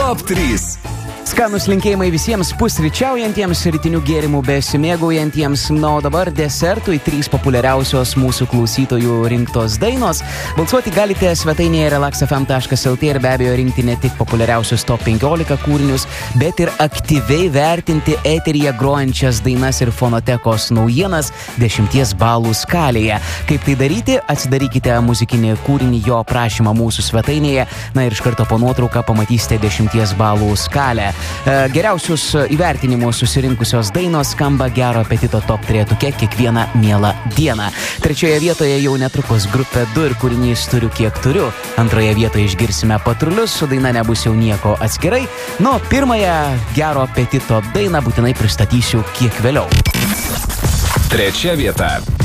Top 3. Skanus linkėjimai visiems pusryčiaujantiems, rytinių gėrimų besimėgaujantiems. Na, o dabar desertui 3 populiariausios mūsų klausytojų rinktos dainos. Balsuoti galite svetainėje relaxfm.lt ir be abejo rinkti ne tik populiariausius top 15 kūrinius, bet ir aktyviai vertinti eteryje grojančias dainas ir fonotekos naujienas 10 balų skalėje. Kaip tai daryti? Atsidarykite muzikinį kūrinį, jo aprašymą mūsų svetainėje, na ir iš karto po nuotrauką pamatysite 10 balų skalę. Geriausius įvertinimus susirinkusios dainos skamba Gero apetito top 3 kiekvieną mielą dieną. 3 vietoje jau netrukus grupė 2 ir kūrinys Turiu kiek turiu. 2 vietoje išgirsime Patrulius, su daina Nebus jau nieko atskirai. Nu, 1 Gero apetito dainą būtinai pristatysiu kiek vėliau. 3 vieta.